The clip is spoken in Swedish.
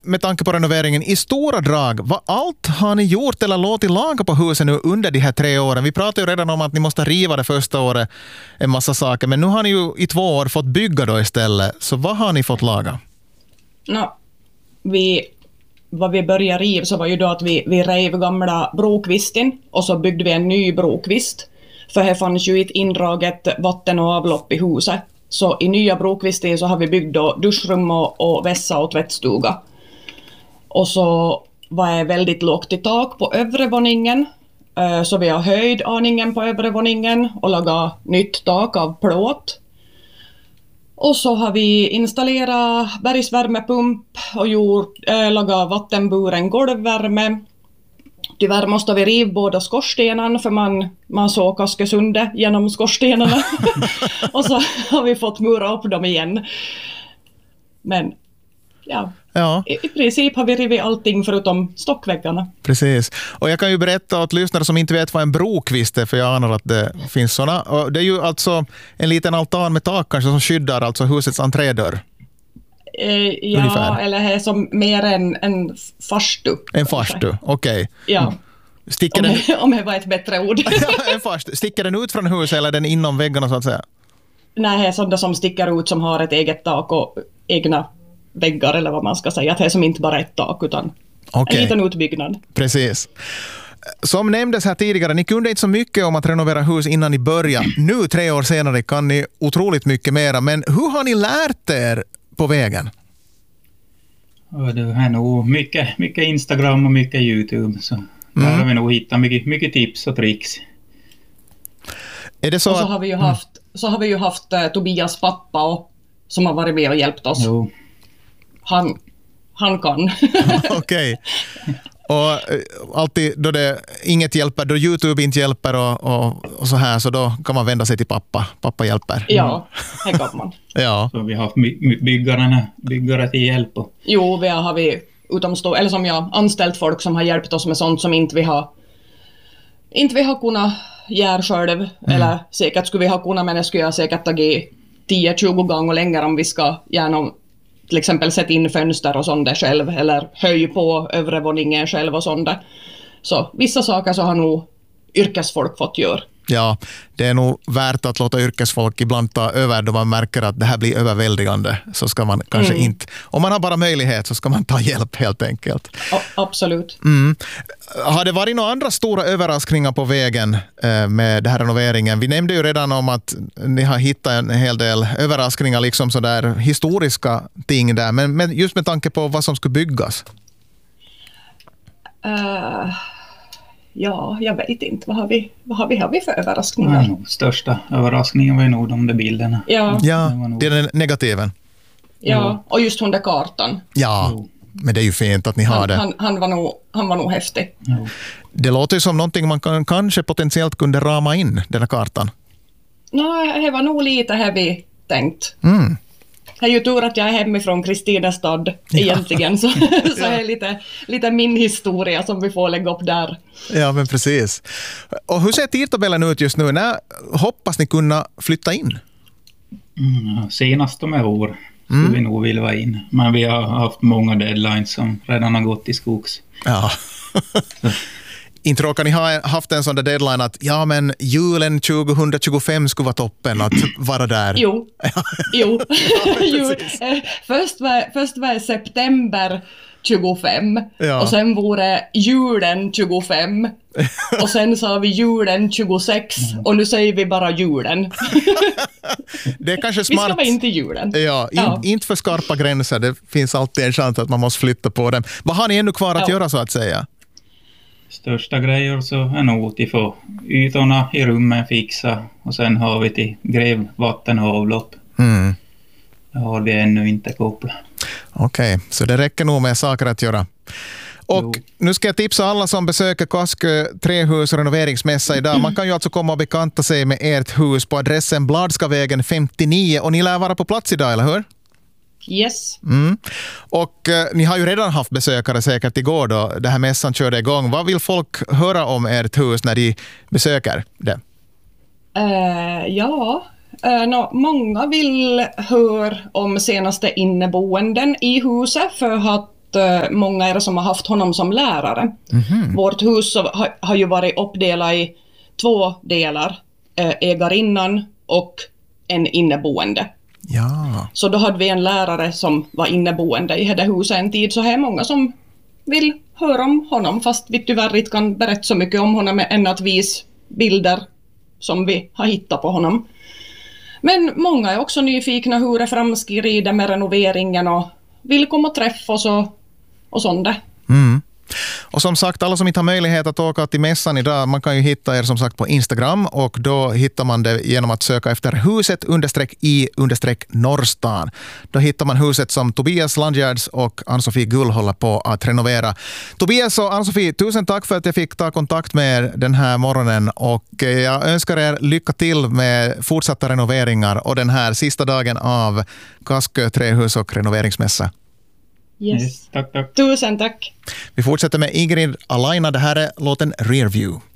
med tanke på renoveringen i stora drag, vad allt har ni gjort eller låtit laga på huset nu under de här 3 åren? Vi pratade ju redan om att ni måste riva det första året en massa saker, men nu har ni ju i 2 år fått bygga då istället. Så vad har ni fått laga? Vad vi började riva så var ju då att vi rev gamla brokvisten och så byggde vi en ny brokvist. För här fanns ju ett indraget vatten och avlopp i huset. Så i nya brokvisten så har vi byggt då duschrum och vässa och tvättstuga. Och så var det väldigt lågt i tak på övre våningen. Så vi har höjd aningen på övre våningen och lagat nytt tak av plåt. Och så har vi installerat bergsvärmepump och lagat vattenburen golvvärme. Tyvärr måste vi riva båda skorstenarna för man såg Kaskesunde genom skorstenarna. Och så har vi fått mura upp dem igen. Men ja. I princip har vi rivit allting förutom stockväggarna. Precis. Och jag kan ju berätta åt lyssnare som inte vet vad en brokvist är, för jag anar att det finns sådana. Och det är ju alltså en liten altan med tak kanske som skyddar alltså husets entrédörr. Ja, ungefär. eller är som mer en farstu. En farstu, okej. Ja. Om det var ett bättre ord. En farstu. Sticker den ut från huset eller är den inom väggarna så att säga? Nej, det är sådana som sticker ut som har ett eget tak och egna väggar eller vad man ska säga. Att det är som inte bara ett tak utan en liten utbyggnad. Precis. Som nämndes här tidigare, ni kunde inte så mycket om att renovera hus innan ni började. Nu 3 år senare kan ni otroligt mycket mera. Men hur har ni lärt er på vägen? Det är nog mycket Instagram och mycket YouTube. Så där har vi nog hittat mycket tips och tricks. Är det så och så har vi ju haft Tobias pappa som har varit med och hjälpt oss. Jo. Han kan. Okej. Och alltid då det inget hjälper, då YouTube inte hjälper och så här, så då kan man vända sig till pappa. Pappa hjälper. Ja, det kan man. Ja. Så vi har haft byggare till hjälp. Jo, vi har utomstående, eller som jag anställt folk som har hjälpt oss med sånt som inte vi har kunnat göra själv. Eller säkert skulle vi ha kunnat, men det skulle jag säkert tagit 10-20 gånger längre om vi ska gärna till exempel sätta in fönster och sånt där själv eller höj på övre våningen själv och sånt där. Så vissa saker så har nog yrkesfolk fått göra. Ja, det är nog värt att låta yrkesfolk ibland ta över då man märker att det här blir överväldigande. Så ska man kanske inte, om man har bara möjlighet så ska man ta hjälp helt enkelt. Absolut. Har det varit några andra stora överraskningar på vägen med den här renoveringen? Vi nämnde ju redan om att ni har hittat en hel del överraskningar, liksom sådär historiska ting där. Men just med tanke på vad som skulle byggas? Ja, jag vet inte. Vad har vi för överraskningar? Största överraskningen var ju nog de där bilderna. Ja, det är den negativen. Ja, och just hon där kartan. Ja, men det är ju fint att ni har det. Han var nog häftig. Jo. Det låter ju som någonting man kanske potentiellt kunde rama in, den här kartan. Nej, det var nog lite här vi tänkt. Det är ju tur att jag är hemifrån Kristinestad egentligen, så är det lite min historia som vi får lägga upp där. Ja, men precis. Och hur ser tidtabellen ut just nu? När hoppas ni kunna flytta in? Senast om ett år skulle vi nog vilja vara in. Men vi har haft många deadlines som redan har gått i skogs. Ja. Inte råkar ni ha haft en sån där deadline att men julen 2025 skulle vara toppen att vara där? Jo. Först var det september 25 och sen vore julen 25 och sen sa vi julen 26 och nu säger vi bara julen. Det är kanske smart. Vi ska vara in till julen. Inte för skarpa gränser. Det finns alltid en chans att man måste flytta på dem. Vad har ni ännu kvar att göra så att säga? Största grejer så är nog till få ytorna i rummen fixa och sen har vi till gräv, vatten och avlopp. Det har vi ännu inte kopplat. Okej, så det räcker nog med saker att göra. Och nu ska jag tipsa alla som besöker Kaskö trähus renoveringsmässa idag. Man kan ju alltså komma och bekanta sig med ert hus på adressen Bladskavägen 59 och ni lär vara på plats idag, eller hur? Yes. Och ni har ju redan haft besökare säkert igår då det här mässan körde igång. Vad vill folk höra om ert hus när de besöker det? Många vill höra om senaste inneboenden i huset för att många er som har haft honom som lärare. Vårt hus har ju varit uppdelat i 2 delar, ägarinnan och en inneboende. Ja. Så då hade vi en lärare som var inneboende i det huset en tid, så här är många som vill höra om honom, fast vi tyvärr inte kan berätta så mycket om honom än att visa bilder som vi har hittat på honom. Men många är också nyfikna hur det framskrider med renoveringen och vill komma och träffa oss och sånt där. Och som sagt, alla som inte har möjlighet att åka till mässan idag, man kan ju hitta er som sagt på Instagram, och då hittar man det genom att söka efter huset_i_Norrstan. Då hittar man huset som Tobias Landgärds och Ann-Sofie Gull håller på att renovera. Tobias och Ann-Sofie, tusen tack för att jag fick ta kontakt med er den här morgonen, och jag önskar er lycka till med fortsatta renoveringar och den här sista dagen av Kaskö trähus- och renoveringsmässa. Yes. Tack. Tusen tack. Vi fortsätter med Ingrid Alaina. Det här är låten Rearview.